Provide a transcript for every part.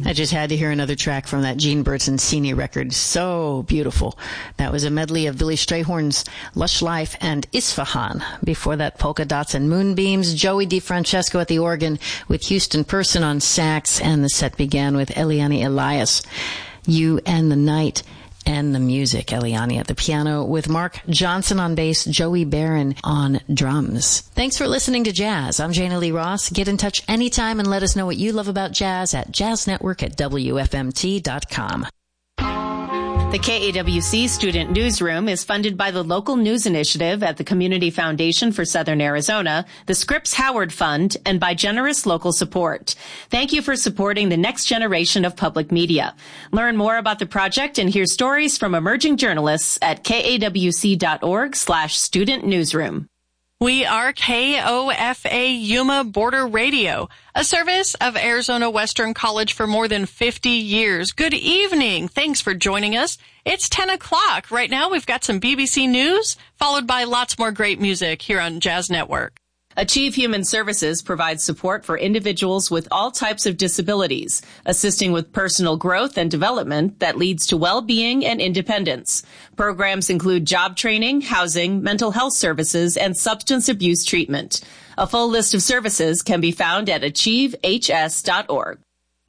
I just had to hear another track from that Gene Bertoncini record. So beautiful. That was a medley of Billy Strayhorn's Lush Life and Isfahan. Before that, Polka Dots and Moonbeams, Joey DeFrancesco at the organ with Houston Person on sax, and the set began with Eliane Elias, You and the Night and the Music. Eliane at the piano with Mark Johnson on bass, Joey Barron on drums. Thanks for listening to Jazz. I'm Jana Lee Ross. Get in touch anytime and let us know what you love about jazz at jazznetwork@wfmt.com. The KAWC Student Newsroom is funded by the Local News Initiative at the Community Foundation for Southern Arizona, the Scripps Howard Fund, and by generous local support. Thank you for supporting the next generation of public media. Learn more about the project and hear stories from emerging journalists at kawc.org/student newsroom. We are KOFA Yuma Border Radio, a service of Arizona Western College for more than 50 years. Good evening. Thanks for joining us. It's 10 o'clock. Right now we've got some BBC News, followed by lots more great music here on Jazz Network. Achieve Human Services provides support for individuals with all types of disabilities, assisting with personal growth and development that leads to well-being and independence. Programs include job training, housing, mental health services, and substance abuse treatment. A full list of services can be found at achievehs.org.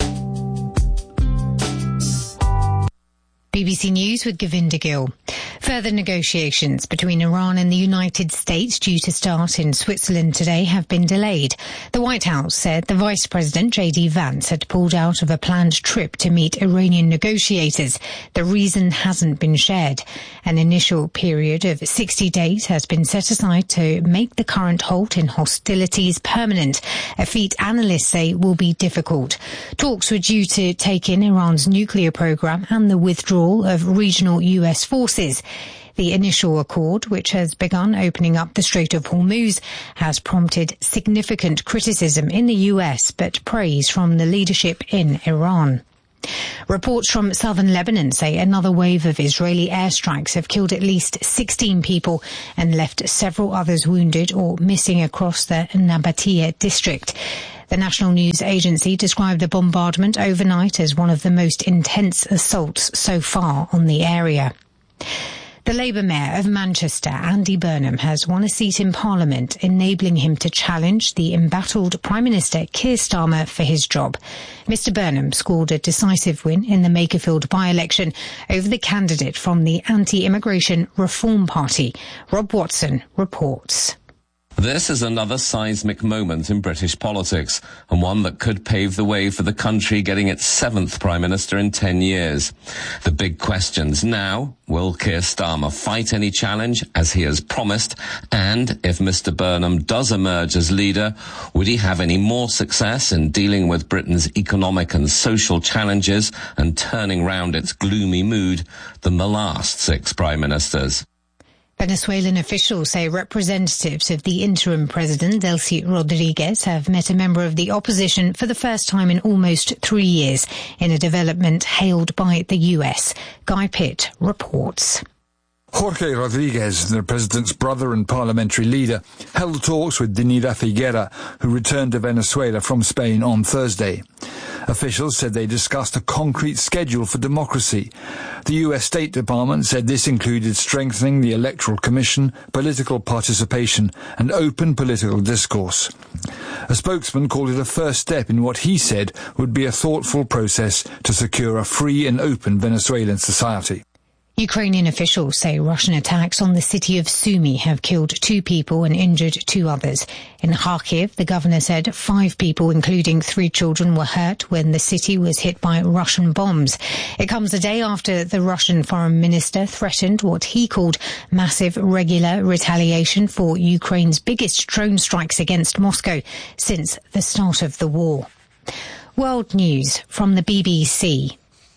BBC News with Govinda Gill. Further negotiations between Iran and the United States due to start in Switzerland today have been delayed. The White House said the Vice President J.D. Vance had pulled out of a planned trip to meet Iranian negotiators. The reason hasn't been shared. An initial period of 60 days has been set aside to make the current halt in hostilities permanent, a feat analysts say will be difficult. Talks were due to take in Iran's nuclear program and the withdrawal of regional U.S. forces. The initial accord, which has begun opening up the Strait of Hormuz, has prompted significant criticism in the U.S., but praise from the leadership in Iran. Reports from southern Lebanon say another wave of Israeli airstrikes have killed at least 16 people and left several others wounded or missing across the Nabatea district. The National News Agency described the bombardment overnight as one of the most intense assaults so far on the area. The Labour Mayor of Manchester, Andy Burnham, has won a seat in Parliament, enabling him to challenge the embattled Prime Minister Keir Starmer for his job. Mr Burnham scored a decisive win in the Makerfield by-election over the candidate from the Anti-Immigration Reform Party. Rob Watson reports. This is another seismic moment in British politics, and one that could pave the way for the country getting its 7th Prime Minister in 10 years. The big questions now: will Keir Starmer fight any challenge, as he has promised? And if Mr Burnham does emerge as leader, would he have any more success in dealing with Britain's economic and social challenges and turning round its gloomy mood than the last 6 Prime Ministers? Venezuelan officials say representatives of the interim president, Delcy Rodriguez, have met a member of the opposition for the first time in almost 3 years, in a development hailed by the US. Guy Pitt reports. Jorge Rodriguez, the president's brother and parliamentary leader, held talks with Dinira Figuera, who returned to Venezuela from Spain on Thursday. Officials said they discussed a concrete schedule for democracy. The U.S. State Department said this included strengthening the Electoral Commission, political participation, and open political discourse. A spokesman called it a first step in what he said would be a thoughtful process to secure a free and open Venezuelan society. Ukrainian officials say Russian attacks on the city of Sumy have killed 2 people and injured 2 others. In Kharkiv, the governor said 5 people, including 3 children, were hurt when the city was hit by Russian bombs. It comes a day after the Russian foreign minister threatened what he called massive regular retaliation for Ukraine's biggest drone strikes against Moscow since the start of the war. World news from the BBC.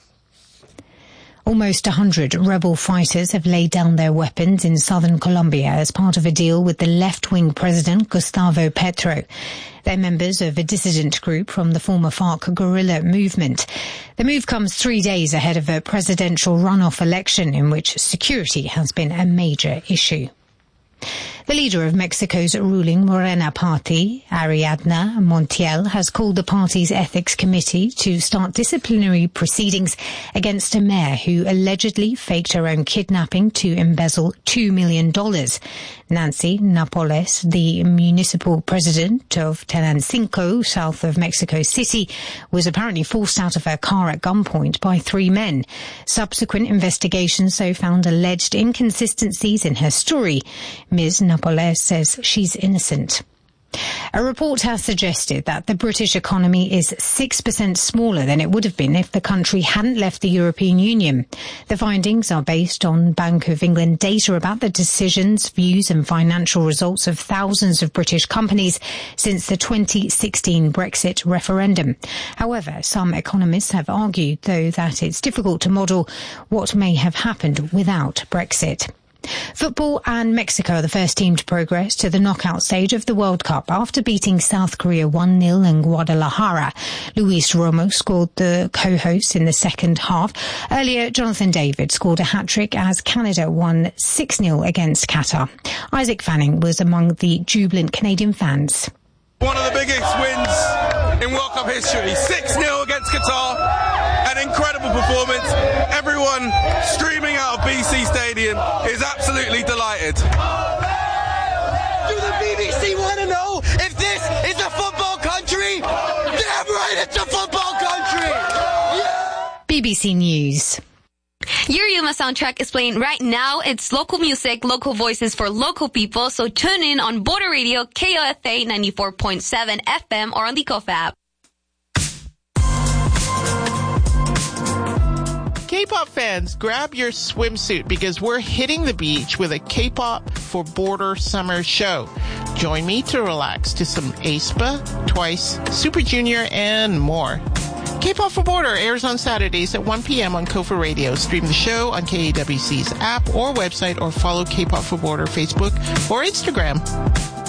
Almost 100 rebel fighters have laid down their weapons in southern Colombia as part of a deal with the left-wing president Gustavo Petro. They're members of a dissident group from the former FARC guerrilla movement. The move comes 3 days ahead of a presidential runoff election in which security has been a major issue. The leader of Mexico's ruling Morena party, Ariadna Montiel, has called the party's ethics committee to start disciplinary proceedings against a mayor who allegedly faked her own kidnapping to embezzle $2 million. Nancy Napoles, the municipal president of Tenancinco, south of Mexico City, was apparently forced out of her car at gunpoint by 3 men. Subsequent investigations, though, found alleged inconsistencies in her story. Ms. Napoles says she's innocent. A report has suggested that the British economy is 6% smaller than it would have been if the country hadn't left the European Union. The findings are based on Bank of England data about the decisions, views and financial results of thousands of British companies since the 2016 Brexit referendum. However, some economists have argued, though, that it's difficult to model what may have happened without Brexit. Football and Mexico are the first team to progress to the knockout stage of the World Cup after beating South Korea 1-0 in Guadalajara. Luis Romo scored the co-hosts in the second half. Earlier, Jonathan David scored a hat-trick as Canada won 6-0 against Qatar. Isaac Fanning was among the jubilant Canadian fans. One of the biggest wins in World Cup history. 6-0 against Qatar. An incredible performance. Everyone streaming out of BC Stadium is absolutely delighted. Do the BBC want to know if this is a football country? Damn right, it's a football country! Yeah! BBC News. Your Yuma soundtrack is playing right now. It's local music, local voices for local people. So tune in on Border Radio, KOFA 94.7 FM or on the KOFA app. K-pop fans, grab your swimsuit because we're hitting the beach with a K-pop for Border summer show. Join me to relax to some aespa, Twice, Super Junior, and more. K-pop for Border airs on Saturdays at 1 p.m. on KOFA Radio. Stream the show on KAWC's app or website or follow K-pop for Border Facebook or Instagram.